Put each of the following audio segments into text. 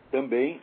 também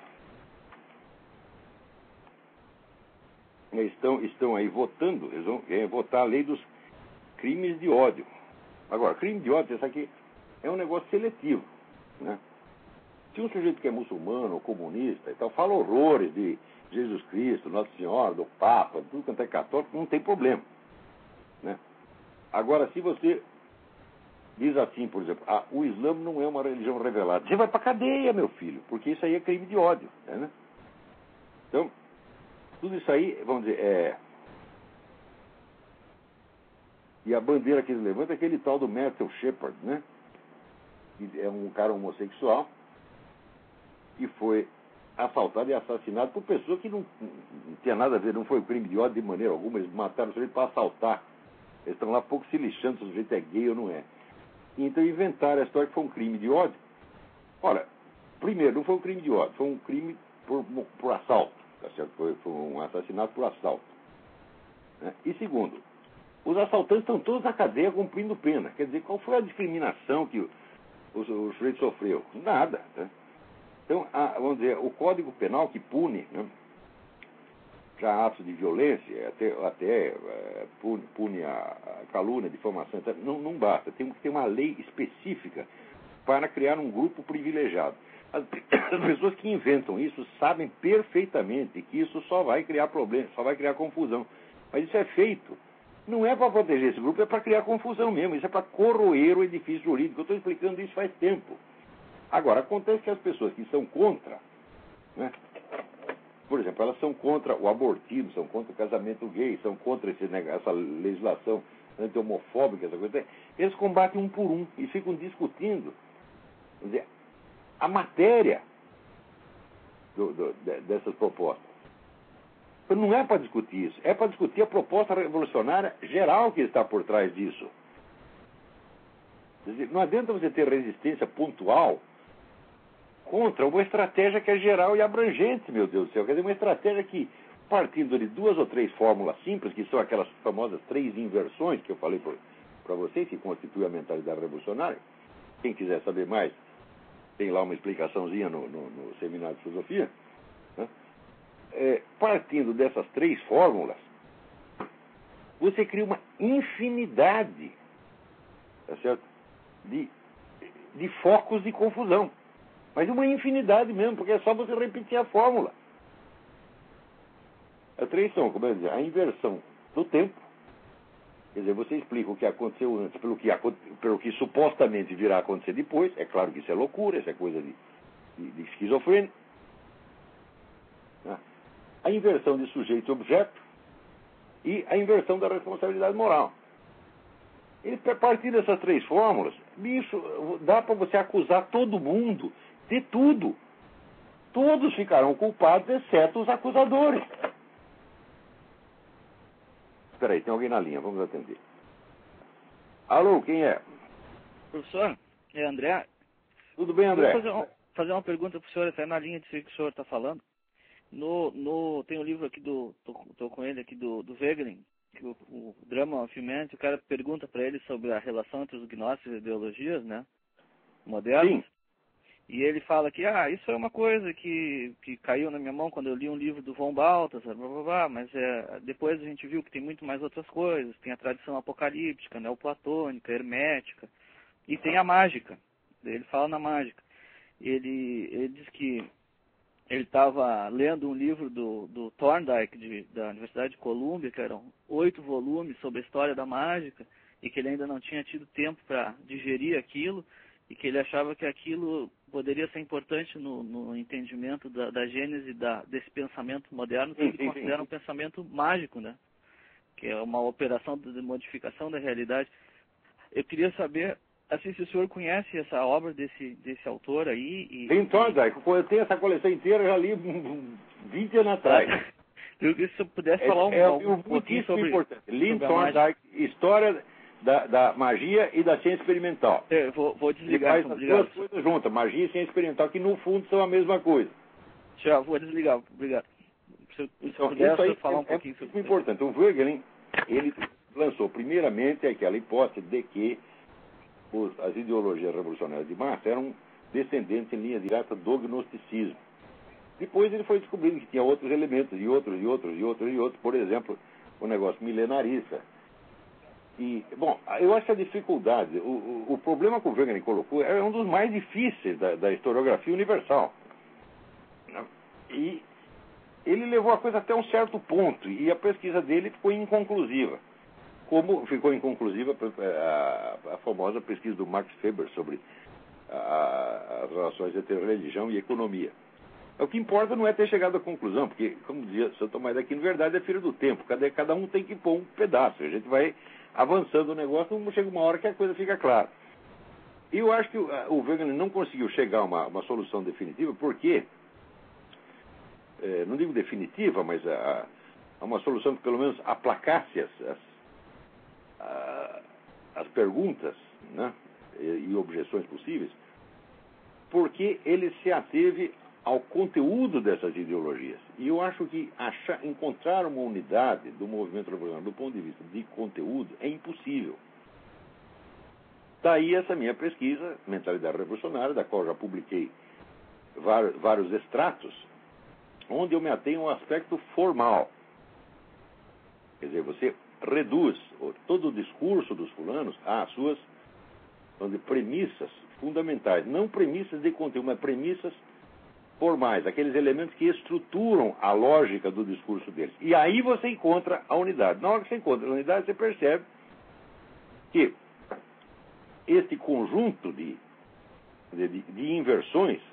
estão aí votando, eles vão votar a lei dos crimes de ódio. Agora, crime de ódio, isso aqui é um negócio seletivo, né? Se um sujeito que é muçulmano ou comunista e tal, fala horrores de Jesus Cristo, Nossa Senhora, do Papa, tudo quanto é católico, não tem problema, né? Agora, se você diz assim, por exemplo, o Islã não é uma religião revelada, você vai pra cadeia, meu filho, porque isso aí é crime de ódio, né? Então, tudo isso aí, vamos dizer, e a bandeira que eles levantam é aquele tal do Matthew Shepard, né? Que é um cara homossexual que foi assaltado e assassinado por pessoa que não tinha nada a ver, não foi um crime de ódio de maneira alguma, eles mataram o sujeito para assaltar. Eles estão lá pouco se lixando se o sujeito é gay ou não é. Então inventaram a história que foi um crime de ódio. Olha, primeiro, não foi um crime de ódio, foi um crime por assalto, tá certo? Foi um assassinato por assalto, né? E segundo, os assaltantes estão todos na cadeia cumprindo pena. Quer dizer, qual foi a discriminação que o sujeito sofreu? Nada, né? Então, vamos dizer, o Código Penal que pune, né, já atos de violência, até pune a calúnia, a difamação, não basta. Tem que ter uma lei específica para criar um grupo privilegiado. As pessoas que inventam isso sabem perfeitamente que isso só vai criar problemas, só vai criar confusão. Mas isso é feito. Não é para proteger esse grupo, é para criar confusão mesmo. Isso é para corroer o edifício jurídico. Eu estou explicando isso faz tempo. Agora, acontece que as pessoas que são contra, né, por exemplo, elas são contra o abortismo, são contra o casamento gay, são contra essa legislação anti-homofóbica, essa coisa. Eles combatem um por um e ficam discutindo, vamos dizer, a matéria dessas propostas. Então, não é para discutir isso, é para discutir a proposta revolucionária geral que está por trás disso. Quer dizer, não adianta você ter resistência pontual contra uma estratégia que é geral e abrangente, meu Deus do céu. Quer dizer, uma estratégia que, partindo de 2 ou 3 fórmulas simples, que são aquelas famosas 3 inversões que eu falei para vocês, que constituem a mentalidade revolucionária. Quem quiser saber mais, tem lá uma explicaçãozinha no seminário de filosofia, né? Partindo dessas 3 fórmulas, você cria uma infinidade, tá certo, de focos de confusão. Mas uma infinidade mesmo, porque é só você repetir a fórmula. As 3 são, como eu dizer, a inversão do tempo. Quer dizer, você explica o que aconteceu antes pelo que supostamente virá a acontecer depois. É claro que isso é loucura, isso é coisa de esquizofrênico. A inversão de sujeito e objeto e a inversão da responsabilidade moral. E a partir dessas 3 fórmulas, bicho, dá para você acusar todo mundo de tudo. Todos ficarão culpados, exceto os acusadores. Espera aí, tem alguém na linha, vamos atender. Alô, quem é? Professor, é André. Tudo bem, André? Eu vou fazer uma pergunta para o senhor, até na linha de que o senhor está falando. Tem um livro aqui estou com ele aqui do Wegelin, que o Drama of Humanity, o cara pergunta para ele sobre a relação entre os gnósticos e ideologias, né, modernas. Sim. E ele fala que, isso é uma coisa que caiu na minha mão quando eu li um livro do von Balthasar, blá, blá, blá, mas depois a gente viu que tem muito mais outras coisas. Tem a tradição apocalíptica, neoplatônica, hermética, e tem a mágica. Ele fala na mágica. Ele diz que ele estava lendo um livro do Thorndike, da Universidade de Colômbia, que eram 8 volumes sobre a história da mágica, e que ele ainda não tinha tido tempo para digerir aquilo, e que ele achava que aquilo poderia ser importante no entendimento da gênese desse pensamento moderno, que ele considera um pensamento mágico, né? Que é uma operação de modificação da realidade. Eu queria saber, assim, se o senhor conhece essa obra desse autor aí. Tem Thorndike, eu tenho essa coleção inteira, já li 20 anos atrás. Eu queria que o senhor pudesse falar um pouquinho sobre... importante. Lynn Thorndike, História da magia e da ciência experimental. Eu vou desligar. Ele faz as 2 coisas juntas, magia e ciência experimental, que no fundo são a mesma coisa. Já vou desligar, obrigado. Se puder, isso aí falar um pouquinho sobre isso. É importante. O Wegelin, ele lançou primeiramente aquela hipótese de que as ideologias revolucionárias de massa eram descendentes em linha direta do gnosticismo. Depois ele foi descobrindo que tinha outros elementos, e outros. Por exemplo, o negócio milenarista. E, bom, eu acho que a dificuldade, o problema que o Wegener colocou é um dos mais difíceis da historiografia universal. E ele levou a coisa até um certo ponto, e a pesquisa dele ficou inconclusiva. Como ficou inconclusiva a famosa pesquisa do Max Weber sobre as relações entre religião e economia. O que importa não é ter chegado à conclusão, porque, como dizia São Tomás de Aquino, verdade é filho do tempo. Cada um tem que pôr um pedaço. A gente vai avançando o negócio, chega uma hora que a coisa fica clara. E eu acho que o Wegener não conseguiu chegar a uma solução definitiva, porque, não digo definitiva, mas a uma solução que pelo menos aplacasse as perguntas, né, e objeções possíveis, porque ele se ateve ao conteúdo dessas ideologias. E eu acho que encontrar uma unidade do movimento revolucionário do ponto de vista de conteúdo é impossível. Daí essa minha pesquisa, Mentalidade Revolucionária, da qual já publiquei vários extratos, onde eu me atenho ao aspecto formal. Quer dizer, você reduz todo o discurso dos fulanos às suas premissas fundamentais. Não premissas de conteúdo, mas premissas formais, aqueles elementos que estruturam a lógica do discurso deles. E aí você encontra a unidade. Na hora que você encontra a unidade, você percebe que este conjunto de inversões,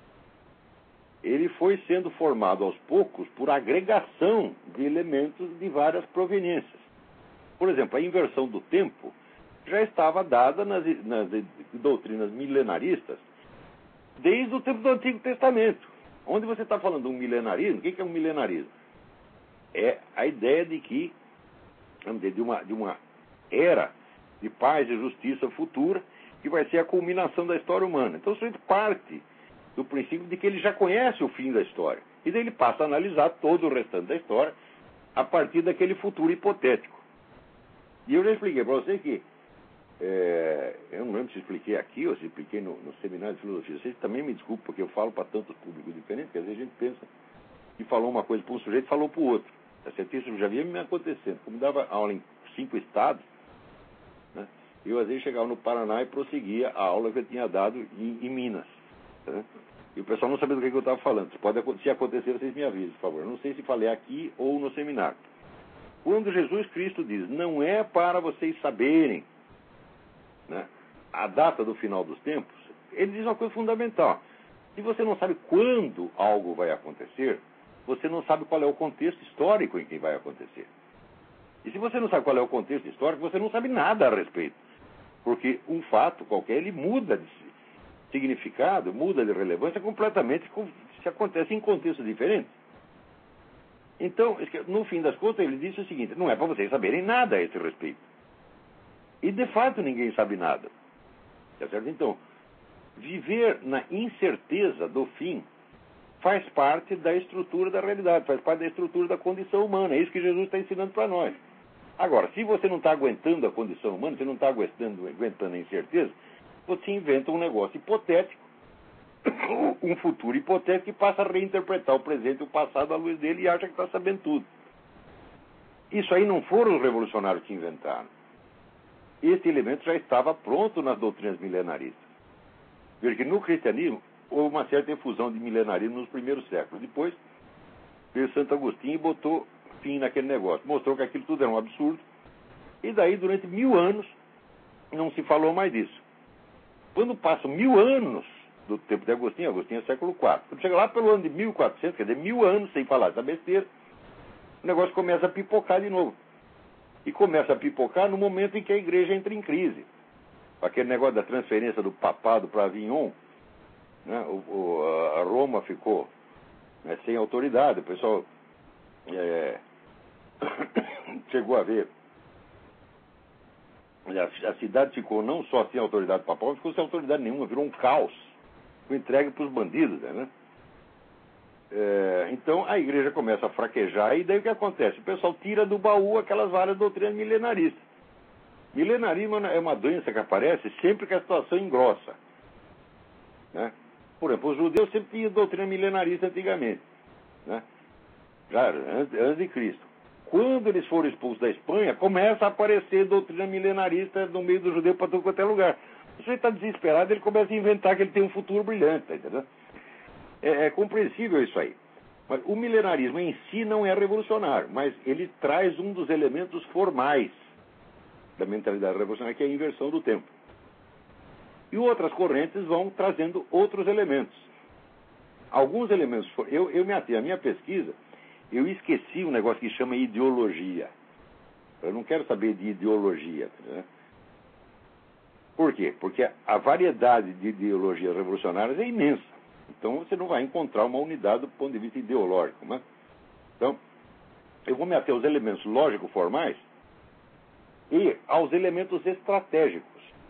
ele foi sendo formado aos poucos por agregação de elementos de várias proveniências. Por exemplo, a inversão do tempo já estava dada nas doutrinas milenaristas desde o tempo do Antigo Testamento. Onde você está falando de um milenarismo, o que é um milenarismo? É a ideia de que, de uma era de paz e justiça futura, que vai ser a culminação da história humana. Então, isso parte do princípio de que ele já conhece o fim da história. E daí ele passa a analisar todo o restante da história a partir daquele futuro hipotético. E eu já expliquei para você que, eu não lembro se expliquei aqui ou se expliquei no seminário de filosofia. Vocês também me desculpem, porque eu falo para tantos públicos diferentes, que às vezes a gente pensa que falou uma coisa para um sujeito e falou para o outro. Isso já vinha me acontecendo. Como dava aula em 5 estados, né, eu às vezes chegava no Paraná e prosseguia a aula que eu tinha dado em Minas. Né? E o pessoal não sabia do que eu estava falando. Se acontecer, vocês me avisem, por favor. Eu não sei se falei aqui ou no seminário. Quando Jesus Cristo diz, não é para vocês saberem, né, a data do final dos tempos, ele diz uma coisa fundamental. Se você não sabe quando algo vai acontecer, você não sabe qual é o contexto histórico em que vai acontecer. E se você não sabe qual é o contexto histórico, você não sabe nada a respeito. Porque um fato qualquer, ele muda de significado, muda de relevância completamente se acontece em contextos diferentes. Então, no fim das contas, ele disse o seguinte, não é para vocês saberem nada a esse respeito. E, de fato, ninguém sabe nada. Tá certo? Então, viver na incerteza do fim faz parte da estrutura da realidade, faz parte da estrutura da condição humana. É isso que Jesus está ensinando para nós. Agora, se você não está aguentando a condição humana, se não está aguentando a incerteza, você inventa um negócio hipotético, um futuro hipotético, e passa a reinterpretar o presente e o passado à luz dele e acha que está sabendo tudo. Isso aí não foram os revolucionários que inventaram. Este elemento já estava pronto nas doutrinas milenaristas. Veja que no cristianismo houve uma certa efusão de milenarismo nos primeiros séculos. Depois veio Santo Agostinho e botou fim naquele negócio. Mostrou que aquilo tudo era um absurdo. E daí, durante 1000 anos, não se falou mais disso. Quando passam 1000 anos do tempo de Agostinho, Agostinho é século IV. Quando chega lá pelo ano de 1400, quer dizer, 1000 anos sem falar essa besteira, o negócio começa a pipocar de novo. E começa a pipocar no momento em que a igreja entra em crise. Aquele negócio da transferência do papado para Avignon, né, a Roma ficou, né, sem autoridade. O pessoal chegou a ver. A cidade ficou não só sem autoridade papal, ficou sem autoridade nenhuma, virou um caos. Foi entregue para os bandidos, né? Então a igreja começa a fraquejar, e daí o que acontece? O pessoal tira do baú aquelas várias doutrinas milenaristas. Milenarismo é uma doença que aparece sempre que a situação engrossa. né? Por exemplo, os judeus sempre tinham doutrina milenarista antigamente, né? Já antes de Cristo. Quando eles foram expulsos da Espanha, começa a aparecer doutrina milenarista no meio do judeu para todo quanto é lugar. Se ele está desesperado, ele começa a inventar que ele tem um futuro brilhante, tá entendendo? É compreensível isso aí. Mas o milenarismo em si não é revolucionário, mas ele traz um dos elementos formais da mentalidade revolucionária, que é a inversão do tempo. E outras correntes vão trazendo outros elementos. Alguns elementos... Eu me atei à minha pesquisa, eu esqueci um negócio que chama ideologia. Eu não quero saber de ideologia, né? Por quê? Porque a variedade de ideologias revolucionárias é imensa. Então você não vai encontrar uma unidade do ponto de vista ideológico, né? Então, eu vou me ater aos elementos lógico-formais e aos elementos estratégicos.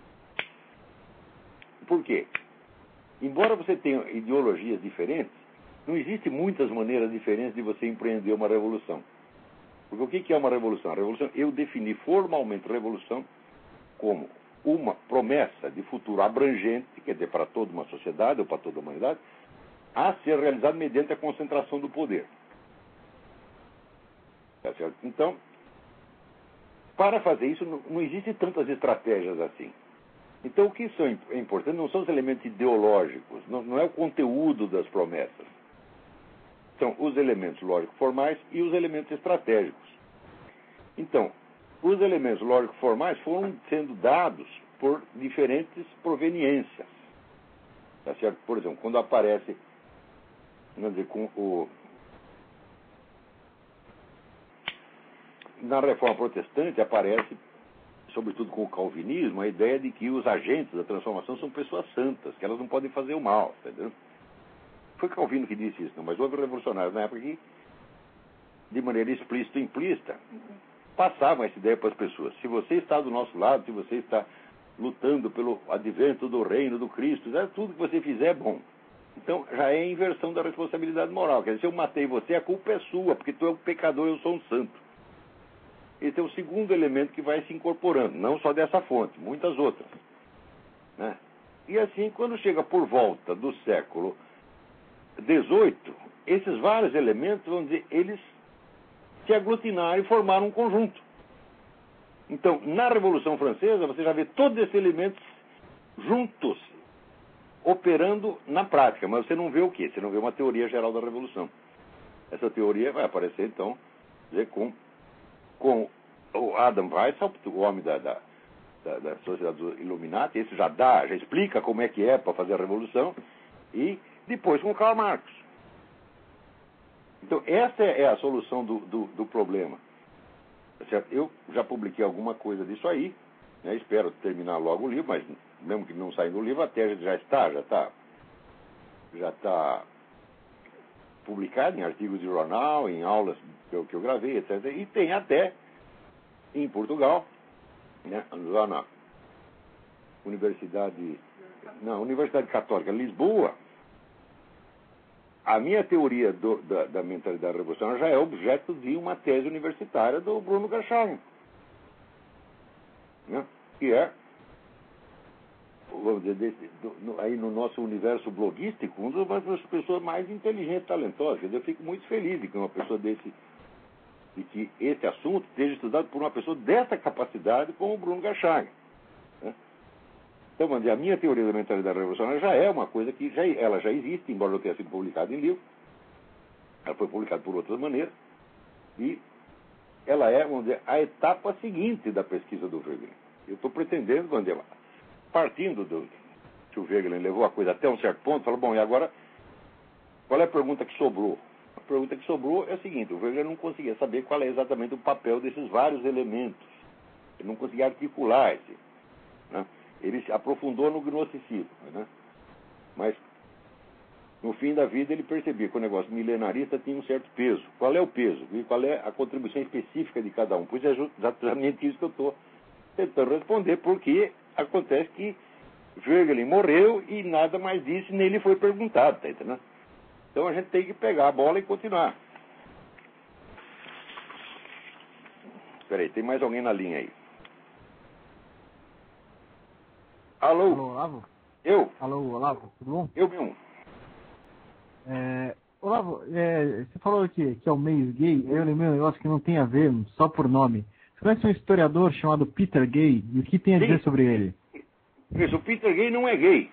Por quê? Embora você tenha ideologias diferentes, não existem muitas maneiras diferentes de você empreender uma revolução. Porque o que é uma revolução? A revolução, eu defini formalmente revolução como uma promessa de futuro abrangente, quer dizer, para toda uma sociedade ou para toda a humanidade, a ser realizada mediante a concentração do poder. Tá certo? Então, para fazer isso, não existem tantas estratégias assim. Então, o que é importante não são os elementos ideológicos, não é o conteúdo das promessas. São os elementos lógico-formais e os elementos estratégicos. Então, os elementos lógico-formais foram sendo dados por diferentes proveniências. Tá certo? Por exemplo, quando aparece, vamos dizer, na Reforma Protestante aparece, sobretudo com o calvinismo, a ideia de que os agentes da transformação são pessoas santas, que elas não podem fazer o mal, entendeu? Foi Calvino que disse isso, não, mas houve revolucionários na época que, de maneira explícita ou implícita, passavam essa ideia para as pessoas. Se você está do nosso lado, se você está lutando pelo advento do reino do Cristo, tudo que você fizer é bom. Então, já é a inversão da responsabilidade moral. Quer dizer, se eu matei você, a culpa é sua, porque tu é um pecador, eu sou um santo. Esse é o segundo elemento que vai se incorporando, não só dessa fonte, muitas outras, né? E assim, quando chega por volta do século XVIII, esses vários elementos, vamos dizer, eles se aglutinaram e formaram um conjunto. Então, na Revolução Francesa, você já vê todos esses elementos juntos, operando na prática, mas você não vê o quê? Você não vê uma teoria geral da Revolução. Essa teoria vai aparecer, então, dizer, com o Adam Weishaupt, o homem da Sociedade dos Illuminati. Esse já explica como é que é para fazer a Revolução, e depois com o Karl Marx. Então, essa é a solução do problema. Certo? Eu já publiquei alguma coisa disso aí, né? Espero terminar logo o livro, mas mesmo que não saia do livro, a tese já está publicado em artigos de jornal, em aulas que eu gravei, etc. E tem até em Portugal, né? Lá na Universidade Católica de Lisboa, a minha teoria da mentalidade revolucionária já é objeto de uma tese universitária do Bruno Garcharme, né? Que é, vamos dizer, aí no nosso universo bloguístico, uma das pessoas mais inteligentes e talentosas. Quer dizer, eu fico muito feliz de que uma pessoa de que esse assunto esteja estudado por uma pessoa dessa capacidade como o Bruno Garcharme, né? Então, vamos dizer, a minha teoria da mentalidade revolucionária já é uma coisa que ela já existe, embora não tenha sido publicada em livro. Ela foi publicada por outras maneiras. E ela é, vamos dizer, a etapa seguinte da pesquisa do Wegelin. Eu estou pretendendo, vamos dizer, partindo do que o Wegelin levou a coisa até um certo ponto, falou, bom, e agora, qual é a pergunta que sobrou? A pergunta que sobrou é a seguinte: o Wegelin não conseguia saber qual é exatamente o papel desses vários elementos. Ele não conseguia articular esse, né? Ele se aprofundou no gnosticismo, né? Mas, no fim da vida, ele percebia que o negócio milenarista tinha um certo peso. Qual é o peso? E qual é a contribuição específica de cada um? Pois é exatamente isso que eu estou tentando responder, porque acontece que Wegelin morreu e nada mais disse, nem lhe foi perguntado, tá entendendo? Então a gente tem que pegar a bola e continuar. Espera aí, tem mais alguém na linha aí? Alô? Alô, Olavo? Eu? Alô, Olavo, tudo bom? Eu mesmo. Olavo, você falou que é o mês gay, aí eu lembrei um negócio que não tem a ver, só por nome. Você conhece um historiador chamado Peter Gay? E o que tem a dizer sobre ele? Isso, o Peter Gay não é gay.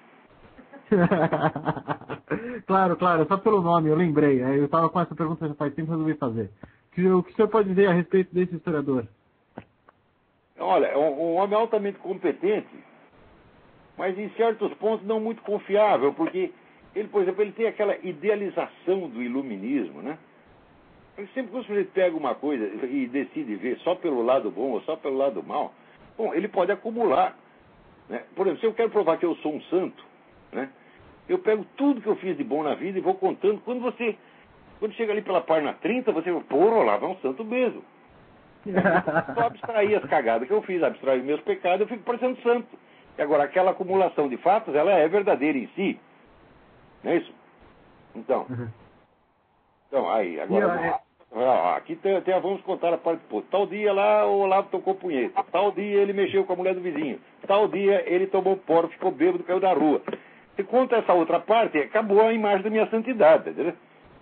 Claro, só pelo nome, eu lembrei. Eu estava com essa pergunta já faz tempo e resolvi fazer. O que o senhor pode dizer a respeito desse historiador? Olha, é um homem altamente competente, mas em certos pontos não muito confiável, porque ele, por exemplo, ele tem aquela idealização do iluminismo, né? Porque sempre que o sujeito pega uma coisa e decide ver só pelo lado bom ou só pelo lado mal, bom, ele pode acumular, né? Por exemplo, se eu quero provar que eu sou um santo, né? Eu pego tudo que eu fiz de bom na vida e vou contando. Quando chega ali pela página 30, você fala, pô, lá vai um santo mesmo. Só abstrair as cagadas que eu fiz, abstrair meus pecados, eu fico parecendo santo. E agora, aquela acumulação de fatos, ela é verdadeira em si. Não é isso? Então, aí, agora... aqui vamos contar a parte... Pô, tal dia lá o Olavo tocou punheta. Tal dia ele mexeu com a mulher do vizinho. Tal dia ele tomou poro, ficou bêbado, caiu da rua. Se conta essa outra parte, acabou a imagem da minha santidade, entendeu?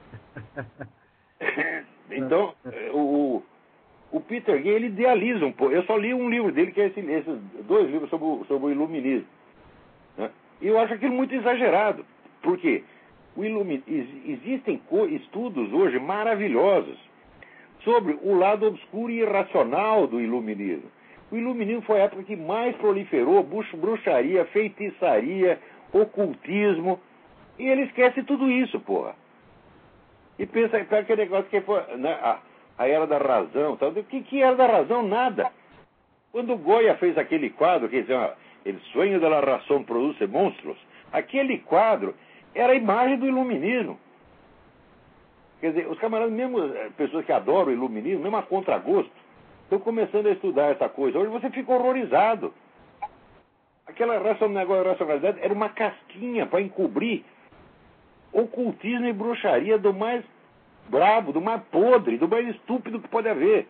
Então, o Peter Gay, ele idealiza um pouco. Eu só li um livro dele, que é esses 2 livros sobre o iluminismo, né? E eu acho aquilo muito exagerado. Por quê? Existem estudos hoje maravilhosos sobre o lado obscuro e irracional do iluminismo. O iluminismo foi a época que mais proliferou bruxaria, feitiçaria, ocultismo, e ele esquece tudo isso, porra. E pensa aquele negócio que foi, né, a era da razão. Tal. O que era da razão? Nada. Quando o Goya fez aquele quadro, que dizia, El sueño de la razón produce monstruos, aquele quadro era a imagem do iluminismo. Quer dizer, os camaradas, mesmo pessoas que adoram o iluminismo, mesmo a contragosto, estão começando a estudar essa coisa. Hoje você fica horrorizado. Aquela racionalidade era uma casquinha para encobrir ocultismo e bruxaria do mais brabo, do mais podre, do mais estúpido que pode haver.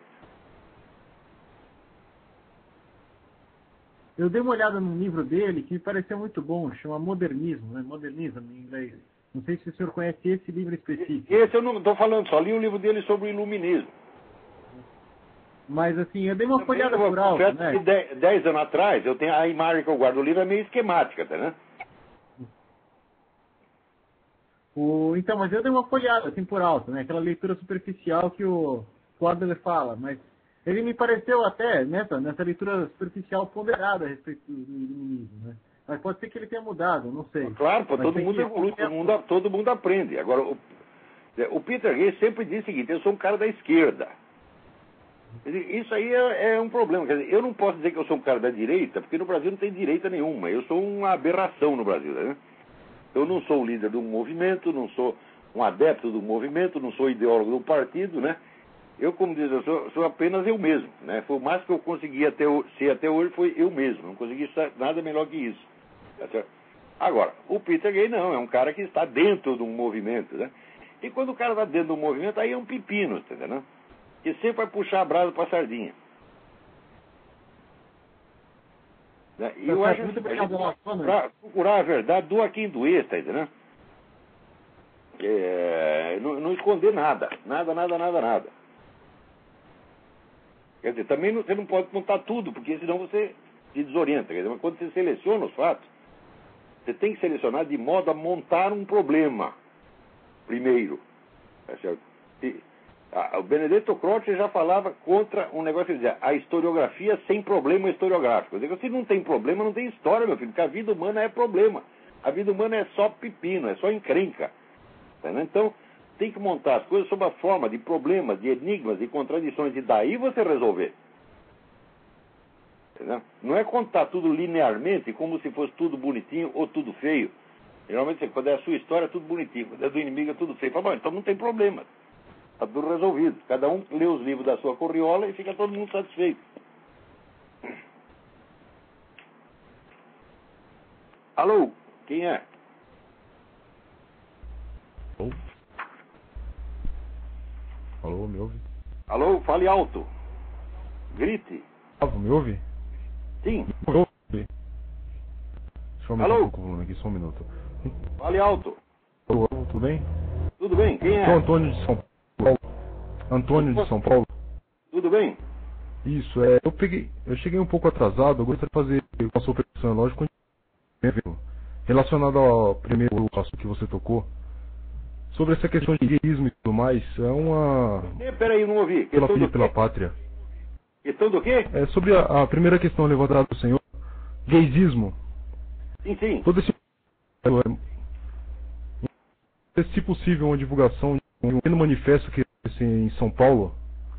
Eu dei uma olhada num livro dele que me pareceu muito bom, chama Modernismo, né? Modernismo em inglês. Não sei se o senhor conhece esse livro específico. Esse eu não estou falando, só li um livro dele sobre o iluminismo. Mas assim, eu dei uma folhada por alto, né? Que 10 anos atrás, eu tenho a imagem que eu guardo do livro é meio esquemática, tá, né? Então, mas eu dei uma folhada assim por alto, né? Aquela leitura superficial que o Adler fala, mas ele me pareceu até, nessa leitura superficial, ponderada a respeito do iluminismo, né? Mas pode ser que ele tenha mudado, não sei. Claro, todo mundo evolui, todo mundo aprende. Agora, o Peter Gay sempre diz o seguinte, eu sou um cara da esquerda. Isso aí é um problema. Quer dizer, eu não posso dizer que eu sou um cara da direita, porque no Brasil não tem direita nenhuma. Eu sou uma aberração no Brasil, né? Eu não sou o líder de um movimento, não sou um adepto do movimento, não sou ideólogo do partido, né? Eu, como diz, eu sou apenas eu mesmo, né? Foi o máximo que eu consegui ser até hoje foi eu mesmo. Não consegui ser nada melhor que isso. Tá certo? Agora, o Peter Gay não, é um cara que está dentro de um movimento, né? E quando o cara está dentro de um movimento, aí é um pepino, entendeu, né? Que sempre vai puxar a brasa para a sardinha. Né? E eu acho que para procurar a verdade, doa quem doer, tá entendendo? Não esconder nada. Nada. Quer dizer, também você não pode contar tudo, porque senão você se desorienta. Quer dizer, mas quando você seleciona os fatos, você tem que selecionar de modo a montar um problema primeiro. Tá certo? O Benedetto Croce já falava contra um negócio que dizia a historiografia sem problema historiográfico. Quer dizer, se não tem problema, não tem história, meu filho, porque a vida humana é problema. A vida humana é só pepino, é só encrenca. Tá, né? Então, tem que montar as coisas sob a forma de problemas, de enigmas, de contradições, e daí você resolver. Entendeu? Não é contar tudo linearmente, como se fosse tudo bonitinho ou tudo feio. Geralmente, quando é a sua história, é tudo bonitinho. Quando é do inimigo, é tudo feio. Fala, bom, então não tem problema. Está tudo resolvido. Cada um lê os livros da sua corriola e fica todo mundo satisfeito. Alô? Quem é? Alô, me ouve? Alô, fale alto. Grite. Me ouve? Sim. Me ouve? Deixa eu aumentar Alô? um pouco o volume aqui, só um minuto. Fale alto. Alô, tudo bem? Tudo bem? Quem é? Sou Antônio de São Paulo. Antônio de São Paulo. Tudo bem? Isso, eu cheguei um pouco atrasado, eu gostaria de fazer uma sua opinião, lógico, relacionado ao primeiro passo que você tocou, sobre essa questão de gaysismo e tudo mais, é uma... Peraí, não ouvi. Pela Questão filha do pela quê? pátria. Questão do quê? É sobre a primeira questão levantada do senhor, gaysismo. Sim. Todo esse... se possível, uma divulgação de um pequeno manifesto que em São Paulo,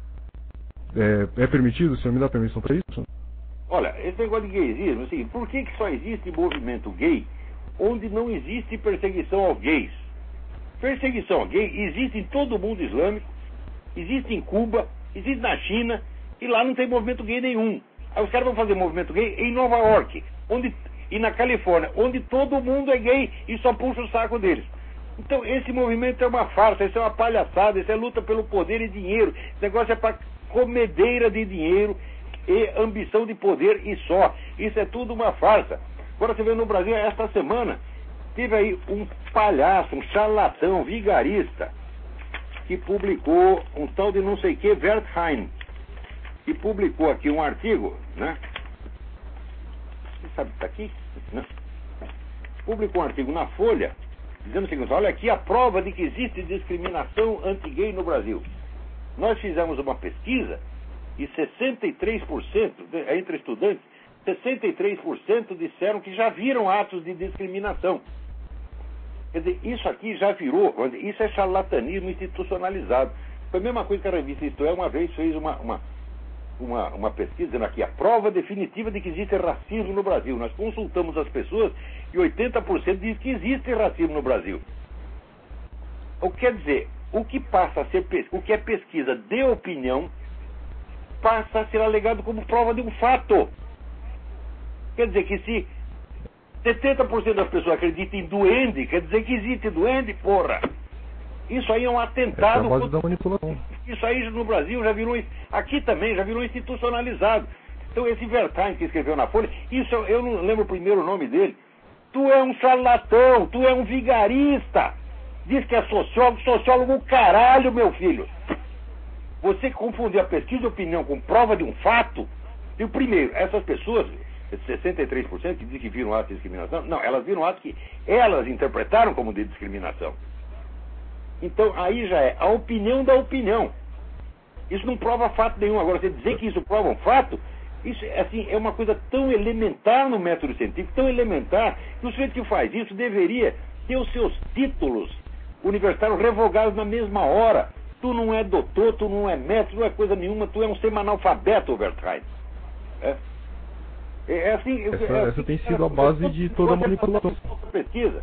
é permitido? O senhor me dá permissão para isso? Olha, esse negócio de gaysismo, assim, por que só existe movimento gay onde não existe perseguição aos gays? Perseguição ao gay existe em todo o mundo islâmico, existe em Cuba, existe na China, e lá não tem movimento gay nenhum. Aí os caras vão fazer movimento gay em Nova York, e na Califórnia, onde todo mundo é gay e só puxa o saco deles. Então esse movimento é uma farsa, isso é uma palhaçada, isso é luta pelo poder e dinheiro. Esse negócio é para comedeira de dinheiro e ambição de poder e só. Isso é tudo uma farsa. Agora você vê no Brasil, esta semana, teve aí um palhaço, um charlatão, vigarista, que publicou um tal de não sei que, Wertheim, que publicou aqui um artigo, né? Você sabe que está aqui? Não. Publicou um artigo na Folha, dizendo o seguinte: olha aqui a prova de que existe discriminação anti-gay no Brasil. Nós fizemos uma pesquisa e 63%, entre estudantes, 63% disseram que já viram atos de discriminação. Quer dizer, isso aqui já virou, isso é charlatanismo institucionalizado. Foi a mesma coisa que a revista Isto É uma vez fez uma pesquisa dizendo aqui a prova definitiva de que existe racismo no Brasil. Nós consultamos as pessoas e 80% diz que existe racismo no Brasil. O que quer dizer, o que passa a ser o que é pesquisa de opinião passa a ser alegado como prova de um fato. Quer dizer que se 70% das pessoas acreditam em duende, quer dizer que existe duende, porra. Isso aí é um atentado. É a base da manipulação. Isso aí no Brasil já virou, aqui também já virou institucionalizado. Então esse Wertheim que escreveu na Folha, isso eu não lembro o primeiro nome dele. Tu é um charlatão, tu é um vigarista. Diz que é sociólogo caralho, meu filho. Você confundir a pesquisa de opinião com prova de um fato. E o primeiro, essas pessoas, 63% que dizem que viram atos de discriminação, não, elas viram atos que elas interpretaram como de discriminação. Então aí já é a opinião da opinião. Isso não prova fato nenhum. Agora, você dizer que isso prova um fato, isso assim, é uma coisa tão elementar no método científico, tão elementar, que o sujeito que faz isso deveria ter os seus títulos universitários revogados na mesma hora. Tu não é doutor, tu não é mestre, não é coisa nenhuma, tu é um semanalfabeto, Wertheim. Assim, essa tem sido a base de toda a manipulação. Pesquisa.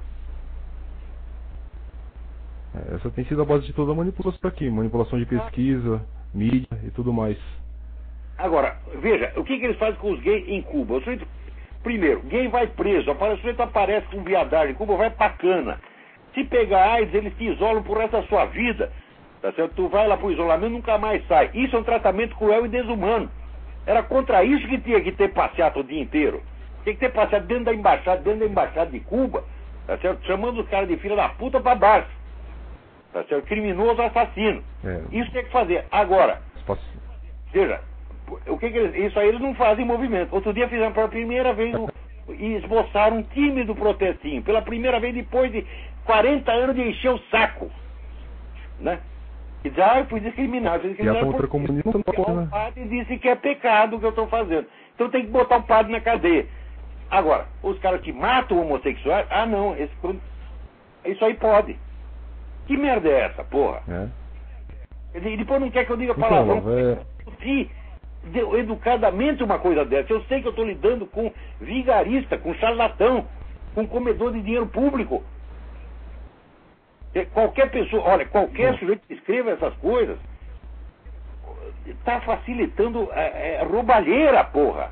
Essa tem sido a base de toda a manipulação aqui, manipulação de pesquisa, mídia e tudo mais. Agora, veja, o que eles fazem com os gays em Cuba? O sujeito, primeiro, gay vai preso, o sujeito aparece com viadagem em Cuba, vai pra cana. Se pegar AIDS, eles te isolam por resto da sua vida. Tá certo? Tu vai lá pro isolamento e nunca mais sai. Isso é um tratamento cruel e desumano. Era contra isso que tinha que ter passeado o dia inteiro. Tinha que ter passeado dentro da embaixada de Cuba, tá certo? Chamando os caras de filha da puta pra baixo. Tá certo? Criminoso, assassino. Isso tem que fazer. Agora, veja, isso aí eles não fazem movimento. Outro dia fizeram pela primeira vez e esboçaram um tímido protestinho. Pela primeira vez depois de 40 anos de encher o saco. Né? E diz, eu fui discriminado. E a contra-comunismo não pode, né? O padre disse que é pecado o que eu estou fazendo. Então tem que botar o padre na cadeia. Agora, os caras que matam homossexuais, não, isso aí pode. Que merda é essa, porra? E depois não quer que eu diga palavrão. Discutir educadamente uma coisa dessa. Eu sei que eu estou lidando com vigarista, com charlatão, com comedor de dinheiro público. Qualquer pessoa, olha, qualquer sujeito que escreva essas coisas está facilitando roubalheira, porra.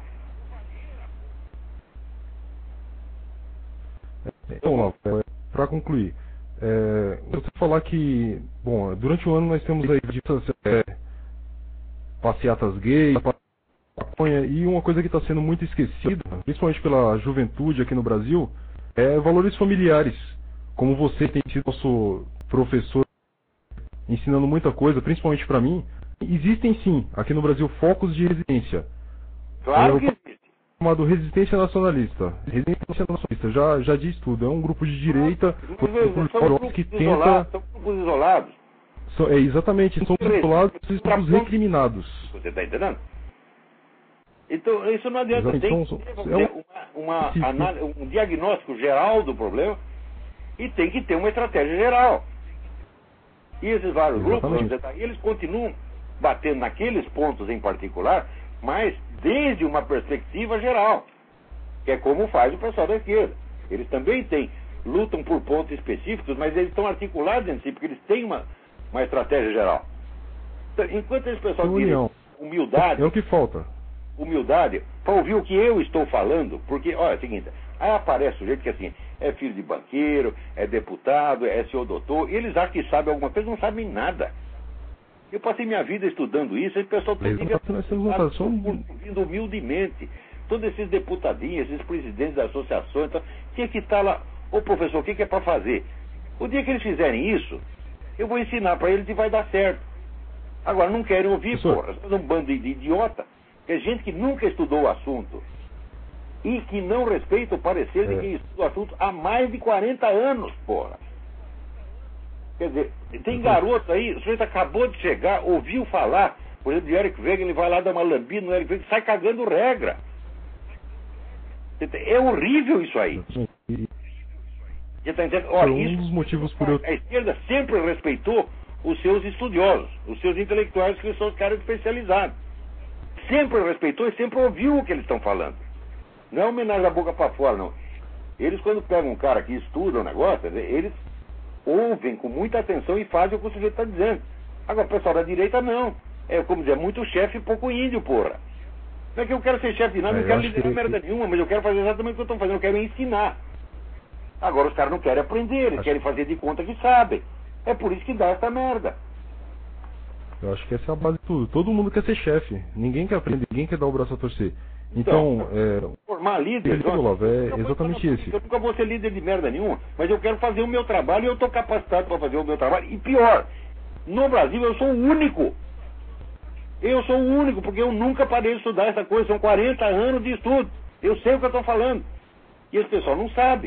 Então, para concluir, você falar que, bom, durante o ano nós temos aí passeatas gays, E uma coisa que está sendo muito esquecida, principalmente pela juventude aqui no Brasil, é valores familiares. Como você tem sido nosso professor ensinando muita coisa, principalmente para mim, existem sim, aqui no Brasil, focos de resistência. Claro que existe. Chamado Resistência Nacionalista. Resistência Nacionalista já diz tudo. É um grupo de direita que tenta... São grupos isolados. Exatamente, são isolados e somos recriminados. Você está entendendo? Então, isso não adianta. Exatamente. Tem que ter um diagnóstico geral do problema e tem que ter uma estratégia geral. E esses vários grupos, eles continuam batendo naqueles pontos em particular, mas desde uma perspectiva geral, que é como faz o pessoal da esquerda. Eles também lutam por pontos específicos, mas eles estão articulados entre si, porque eles têm uma estratégia geral. Então, enquanto esse pessoal tem humildade... É o que falta. Humildade, para ouvir o que eu estou falando, porque, olha, é o seguinte, aí aparece o sujeito que assim, é filho de banqueiro, é deputado, é senhor doutor, e eles acham que sabem alguma coisa, não sabem nada. Eu passei minha vida estudando isso, esse pessoal ouvindo humildemente. Todos esses deputadinhos, esses presidentes das associações, então, tinha que estar lá, ô professor, o que é para fazer? O dia que eles fizerem isso, eu vou ensinar para eles e vai dar certo. Agora, não querem ouvir, porra, são um bando de idiota. É gente que nunca estudou o assunto e que não respeita o parecer de quem estuda o assunto há mais de 40 anos, porra. Quer dizer, tem garoto aí, o sujeito acabou de chegar, ouviu falar, por exemplo, de Eric Wegener, ele vai lá dar uma lambida no Eric Wegener, sai cagando regra. É horrível isso aí. Você tá entendendo? Olha, um dos motivos por eu... A esquerda sempre respeitou os seus estudiosos, os seus intelectuais, que são os caras especializados. Sempre respeitou e sempre ouviu o que eles estão falando. Não é homenagem da boca para fora, não. Eles, quando pegam um cara que estuda o negócio, eles ouvem com muita atenção e fazem o que o sujeito está dizendo. Agora, o pessoal da direita, não. É, como dizer, muito chefe e pouco índio, porra. Não é que eu quero ser chefe de nada, não quero liderar merda nenhuma, mas eu quero fazer exatamente o que eu estou fazendo, eu quero ensinar. Agora, os caras não querem aprender, eles querem fazer de conta que sabem. É por isso que dá essa merda. Eu acho que essa é a base de tudo. Todo mundo quer ser chefe. Ninguém quer aprender, ninguém quer dar o braço a torcer. Então, formar líder, é exatamente esse. Eu nunca vou ser líder de merda nenhuma, mas eu quero fazer o meu trabalho e eu estou capacitado para fazer o meu trabalho. E pior, no Brasil eu sou o único. Eu sou o único, porque eu nunca parei de estudar essa coisa. São 40 anos de estudo. Eu sei o que eu estou falando. E esse pessoal não sabe.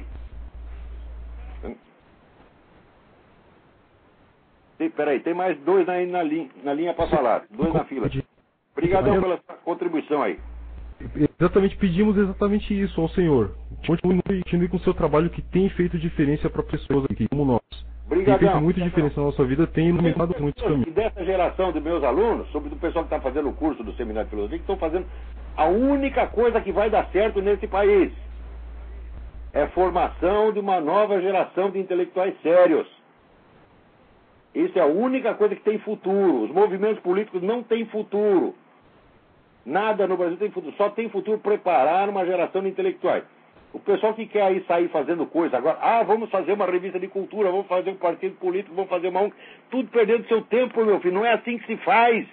Peraí, tem mais dois aí na linha para falar. Dois na fila. Obrigadão pela sua contribuição aí. Exatamente, pedimos exatamente isso ao senhor. Continue com o seu trabalho, que tem feito diferença para pessoas aqui, como nós. Obrigadão. Tem feito muita diferença na nossa vida, tem iluminado muitos caminhos. E dessa geração de meus alunos, sobre o pessoal que está fazendo o curso do Seminário de Filosofia, que estão fazendo a única coisa que vai dar certo nesse país. É formação de uma nova geração de intelectuais sérios. Isso é a única coisa que tem futuro. Os movimentos políticos não têm futuro. Nada no Brasil tem futuro. Só tem futuro preparar uma geração de intelectuais. O pessoal que quer aí sair fazendo coisa agora, vamos fazer uma revista de cultura, vamos fazer um partido político, vamos fazer tudo perdendo seu tempo, meu filho. Não é assim que se faz.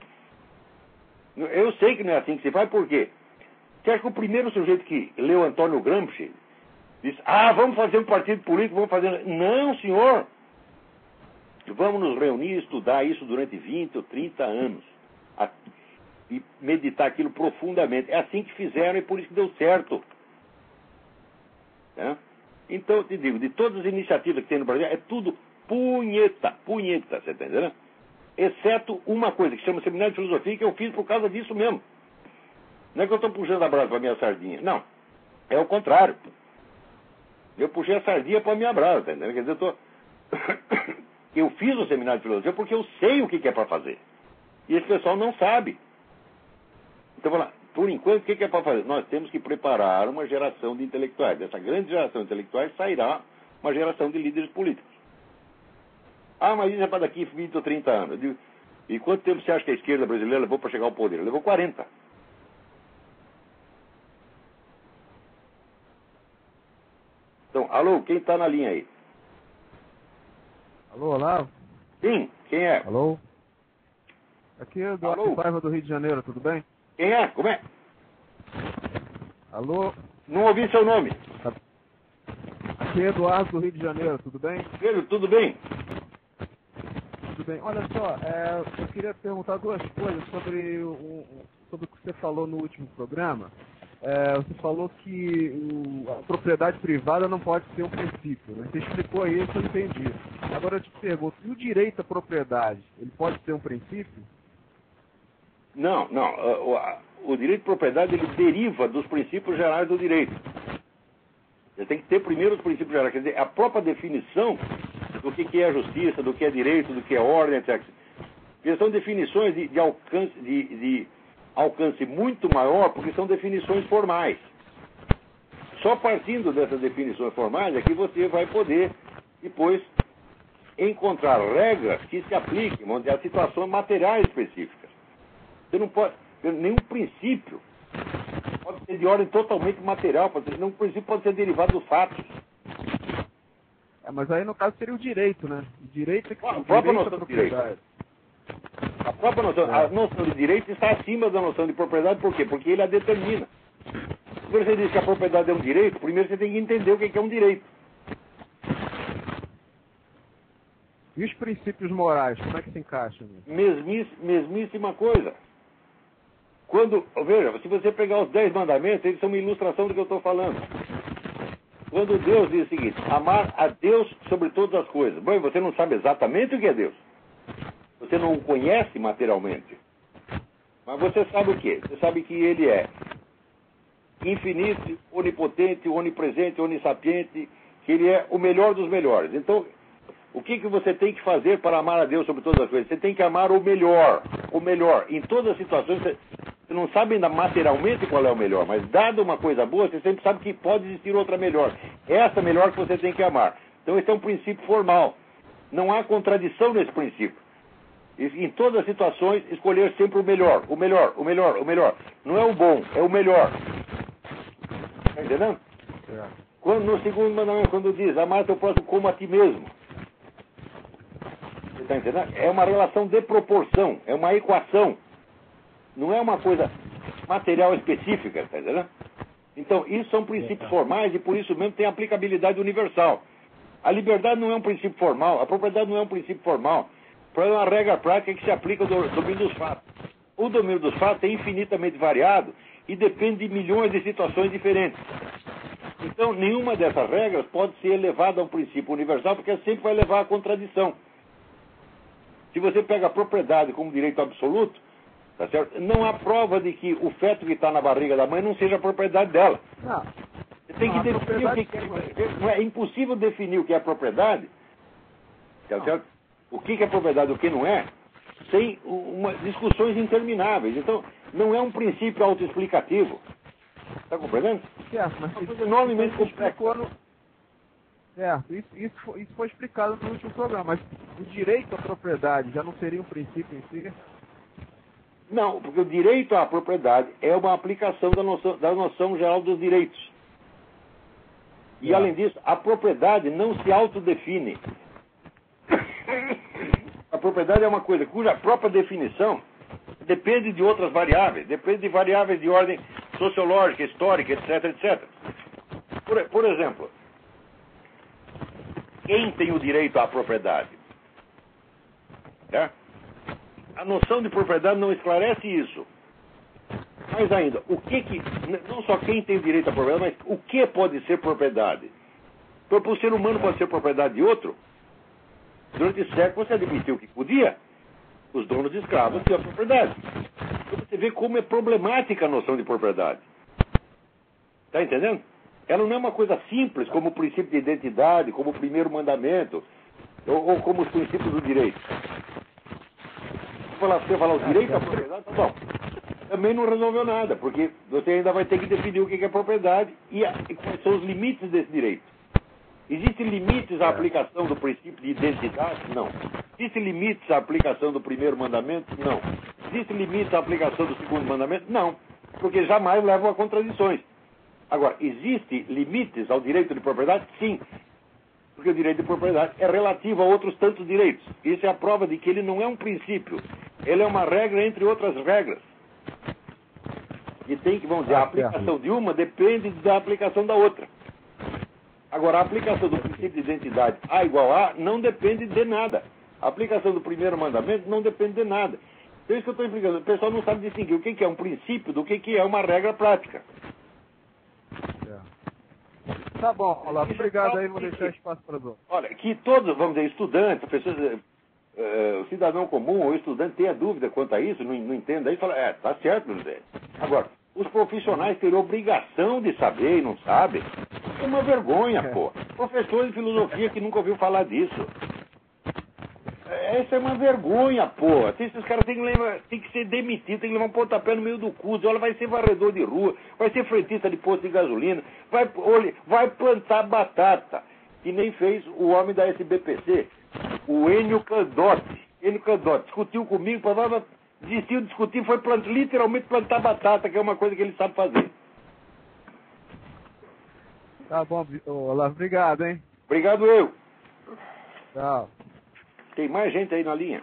Eu sei que não é assim que se faz, por quê? Você acha que o primeiro sujeito que leu Antônio Gramsci disse, vamos fazer um partido político, vamos fazer... Não, senhor. Vamos nos reunir e estudar isso durante 20 ou 30 anos. E meditar aquilo profundamente. É assim que fizeram e por isso que deu certo. Então, eu te digo, de todas as iniciativas que tem no Brasil, é tudo punheta, você está entendendo? Exceto uma coisa, que chama Seminário de Filosofia, que eu fiz por causa disso mesmo. Não é que eu estou puxando a brasa para a minha sardinha. Não. É o contrário. Eu puxei a sardinha para a minha brasa, tá entendendo? Quer dizer, eu fiz o Seminário de Filosofia porque eu sei o que é para fazer. E esse pessoal não sabe. Então, vamos lá. Por enquanto, o que é para fazer? Nós temos que preparar uma geração de intelectuais. Dessa grande geração de intelectuais sairá uma geração de líderes políticos. Mas isso é para daqui 20 ou 30 anos. Eu digo, e quanto tempo você acha que a esquerda brasileira levou para chegar ao poder? Levou 40. Então, alô, quem está na linha aí? Alô, Olavo? Sim, quem é? Alô? Aqui é o Eduardo Paiva do Rio de Janeiro, tudo bem? Quem é? Como é? Alô? Não ouvi seu nome. Aqui é Eduardo do Rio de Janeiro, tudo bem? Pedro, tudo bem? Tudo bem. Olha só, eu queria perguntar duas coisas sobre o que você falou no último programa. Você falou que a propriedade privada não pode ser um princípio, né? Você explicou isso, eu entendi. Agora eu te pergunto, e o direito à propriedade, ele pode ser um princípio? Não. O direito de propriedade, ele deriva dos princípios gerais do direito. Você tem que ter primeiro os princípios gerais. Quer dizer, a própria definição do que é justiça, do que é direito, do que é ordem, etc. Eles são definições de alcance muito maior, porque são definições formais. Só partindo dessas definições formais é que você vai poder, depois, encontrar regras que se apliquem a situações materiais específicas. Você não pode... Nenhum princípio pode ser de ordem totalmente material, nenhum princípio pode ser derivado dos fatos. Mas aí, no caso, seria o direito, né? O direito é que a própria noção de direito. A própria noção, a noção de direito está acima da noção de propriedade, por quê? Porque ele a determina. Quando você diz que a propriedade é um direito, primeiro você tem que entender o que é um direito. E os princípios morais, como é que se encaixam? Mesmíssima coisa. Veja, se você pegar os 10 mandamentos, eles são uma ilustração do que eu estou falando. Quando Deus diz o seguinte, amar a Deus sobre todas as coisas. Bom, você não sabe exatamente o que é Deus. Você não o conhece materialmente. Mas você sabe o quê? Você sabe que Ele é infinito, onipotente, onipresente, onissapiente, que Ele é o melhor dos melhores. Então, o que você tem que fazer para amar a Deus sobre todas as coisas? Você tem que amar o melhor. O melhor. Em todas as situações, você não sabe ainda materialmente qual é o melhor, mas dada uma coisa boa, você sempre sabe que pode existir outra melhor. Essa melhor que você tem que amar. Então esse é um princípio formal. Não há contradição nesse princípio. Em todas as situações, escolher sempre o melhor. O melhor, o melhor, o melhor. Não é o bom, é o melhor. Está entendendo? No segundo mandamento, quando diz, amar teu próximo como a ti mesmo. Você está entendendo? É uma relação de proporção, é uma equação. Não é uma coisa material específica, está entendendo? Então, isso são princípios formais e por isso mesmo tem aplicabilidade universal. A liberdade não é um princípio formal, a propriedade não é um princípio formal. É uma regra prática que se aplica ao domínio dos fatos. O domínio dos fatos é infinitamente variado e depende de milhões de situações diferentes. Então, nenhuma dessas regras pode ser elevada a um princípio universal, porque sempre vai levar à contradição. Se você pega a propriedade como direito absoluto, tá certo? Não há prova de que o feto que está na barriga da mãe não seja a propriedade dela. Não. Você tem que definir o que é. É impossível definir o que é propriedade, tá certo? O que é propriedade e o que não é, sem discussões intermináveis. Então, não é um princípio autoexplicativo. Está compreendendo? Certo, mas é uma coisa enormemente complexa. Certo, isso foi explicado no último programa, mas o direito à propriedade já não seria um princípio em si? Não, porque o direito à propriedade é uma aplicação da noção geral dos direitos. E, além disso, a propriedade não se autodefine. A propriedade é uma coisa cuja própria definição depende de outras variáveis, depende de variáveis de ordem sociológica, histórica, etc, etc. Por exemplo, quem tem o direito à propriedade? A noção de propriedade não esclarece isso. Mais ainda, não só quem tem o direito à propriedade, mas o que pode ser propriedade? Porque o ser humano pode ser propriedade de outro. Durante séculos você admitiu que podia. Os donos de escravos tinham propriedade. Então você vê como é problemática a noção de propriedade. Está entendendo? Ela não é uma coisa simples como o princípio de identidade, como o primeiro mandamento, ou como os princípios do direito. Você falar o direito à propriedade, tá bom. Também não resolveu nada, porque você ainda vai ter que definir o que é propriedade e quais são os limites desse direito. Existem limites à aplicação do princípio de identidade? Não. Existem limites à aplicação do primeiro mandamento? Não. Existem limites à aplicação do segundo mandamento? Não. Porque jamais levam a contradições. Agora, existem limites ao direito de propriedade? Sim. Porque o direito de propriedade é relativo a outros tantos direitos. Isso é a prova de que ele não é um princípio. Ele é uma regra entre outras regras. E tem que, vamos dizer, a aplicação de uma depende da aplicação da outra. Agora, a aplicação do princípio de identidade A igual A não depende de nada. A aplicação do primeiro mandamento não depende de nada. Então, isso que eu estou explicando. O pessoal não sabe distinguir o que é um princípio do que é uma regra prática. Tá bom, Olavo. Obrigado aí. Vou deixar espaço para os outros. Olha, que todos, vamos dizer, estudantes, pessoas, o cidadão comum ou estudante tenha dúvida quanto a isso, não entenda isso, fala, tá certo, não sei. Agora, os profissionais teriam obrigação de saber e não sabem. É uma vergonha, pô. Professor de filosofia que nunca ouviu falar disso. Essa é uma vergonha, pô. Esses caras têm que ser demitidos, tem que levar um pontapé no meio do cu. Olha, vai ser varredor de rua, vai ser frentista de posto de gasolina, vai plantar batata. Que nem fez o homem da SBPC, o Enio Candotti. Enio Candotti discutiu comigo, desistiu de discutir, foi literalmente plantar batata, que é uma coisa que ele sabe fazer. Tá bom, Olavo. Obrigado, hein? Obrigado eu. Tchau. Tem mais gente aí na linha?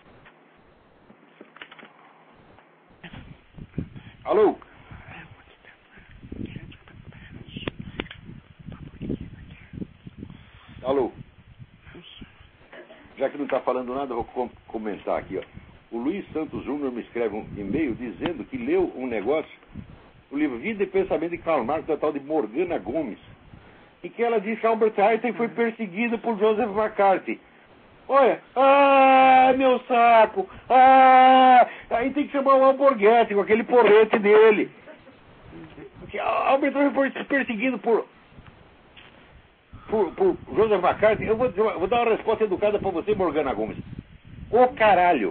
Alô? Alô? Já que não está falando nada, eu vou comentar aqui, ó. O Luiz Santos Júnior me escreve um e-mail dizendo que leu um negócio, o livro Vida e Pensamento de Karl Marx, da tal de Morgana Gomes, em que ela diz que Albert Einstein foi perseguido por Joseph McCarthy. Olha, meu saco, aí tem que chamar o Alborguete com aquele porrete dele. Albert Einstein foi perseguido por Joseph McCarthy. Eu vou dar uma resposta educada para você, Morgana Gomes. O caralho.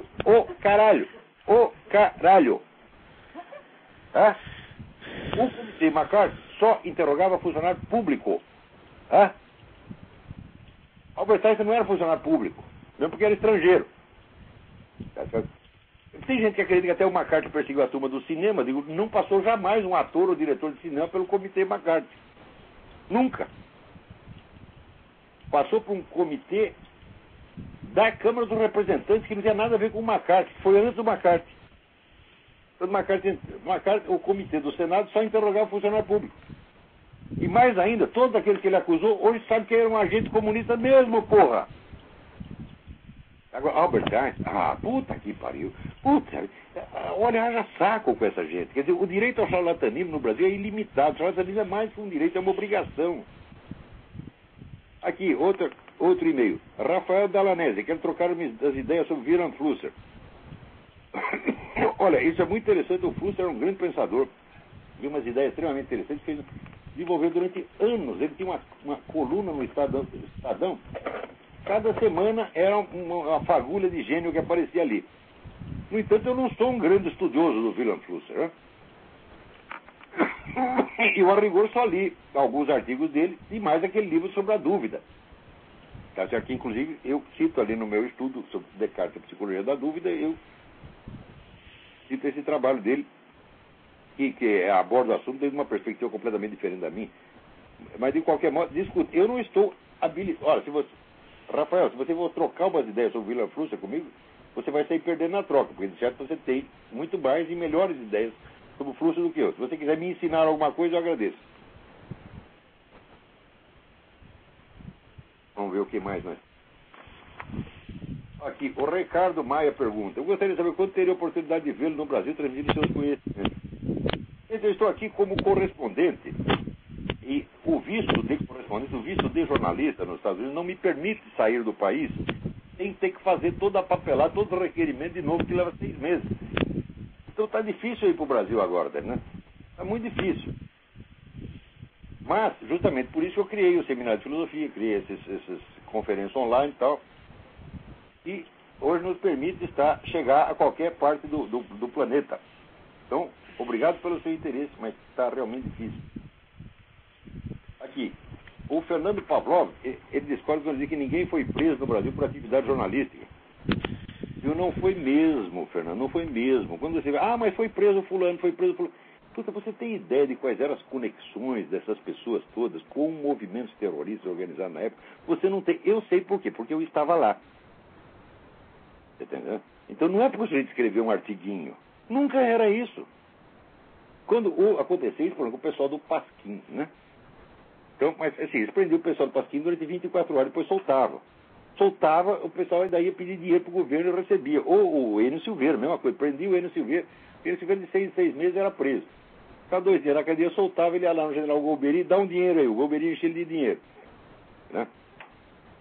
O comitê McCarthy só interrogava funcionário público. Albert Einstein não era funcionário público, mesmo porque era estrangeiro. Tem gente que acredita que até o McCarthy perseguiu a turma do cinema. Digo, não passou jamais um ator ou diretor de cinema pelo comitê McCarthy. Nunca. Passou por um comitê da Câmara dos Representantes que não tinha nada a ver com o McCarthy, que foi antes do McCarthy. Então, o comitê do Senado só interrogava o funcionário público. E mais ainda, todos aqueles que ele acusou, hoje sabem que era um agente comunista mesmo, porra. Agora, Albert Einstein, puta que pariu. Puta, olha, haja saco com essa gente. Quer dizer, o direito ao charlatanismo no Brasil é ilimitado. O charlatanismo é mais que um direito, é uma obrigação. Aqui, outro e-mail. Rafael Dalanese, quero trocar as ideias sobre Wilhelm Flusser. Olha, isso é muito interessante. O Flusser era um grande pensador. Viu umas ideias extremamente interessantes que ele desenvolveu durante anos. Ele tinha uma coluna no Estadão. Cada semana era uma fagulha de gênio que aparecia ali. No entanto, eu não sou um grande estudioso do Wilhelm Flusser. Né? Eu, a rigor, só li alguns artigos dele e mais aquele livro sobre a dúvida. Tá certo? Que, inclusive, eu cito ali no meu estudo sobre Descartes e a Psicologia da Dúvida, eu cito esse trabalho dele, que aborda o assunto desde uma perspectiva completamente diferente da minha. Mas, de qualquer modo, discute. Eu não estou habilitado. Olha, Rafael, se você for trocar umas ideias sobre o Wilhelm Flusser comigo, você vai sair perdendo na troca, porque de certo você tem muito mais e melhores ideias sobre o Flusser do que eu. Se você quiser me ensinar alguma coisa, eu agradeço. Vamos ver o que mais nós. Aqui, o Ricardo Maia pergunta: eu gostaria de saber quando teria a oportunidade de vê-lo no Brasil transmitir seus conhecimentos. Eu estou aqui como correspondente e o visto de correspondente, o visto de jornalista nos Estados Unidos não me permite sair do país sem ter que fazer toda a papelada, todo o requerimento de novo, que leva 6 meses. Então está difícil ir para o Brasil agora, né? Está muito difícil. Mas, justamente por isso eu criei o Seminário de Filosofia, criei essas conferências online e tal. E hoje nos permite chegar a qualquer parte do planeta. Então, obrigado pelo seu interesse, mas está realmente difícil. Aqui, o Fernando Pavlov, ele discorda quando diz que ninguém foi preso no Brasil por atividade jornalística. E não foi mesmo, Fernando, não foi mesmo. Quando você mas foi preso fulano, foi preso fulano. Puta, você tem ideia de quais eram as conexões dessas pessoas todas com movimentos terroristas organizados na época? Você não tem. Eu sei por quê, porque eu estava lá. Entendeu? Então não é porque a gente escreveu um artiguinho. Nunca era isso. Quando aconteceu isso, por exemplo, com o pessoal do Pasquim, né? Então, mas assim, eles prendiam o pessoal do Pasquim durante 24 horas, depois soltavam. Soltava, o pessoal ainda ia pedir dinheiro para o governo e recebia. Ou o Enio Silveira, mesma coisa, prendia o Enio Silveira. O Enio Silveira de 6 meses era preso. Ficava 2 dias na cadeia, soltava, ele ia lá no general Golbery, dá um dinheiro aí, o Golbery enchia ele de dinheiro. Né?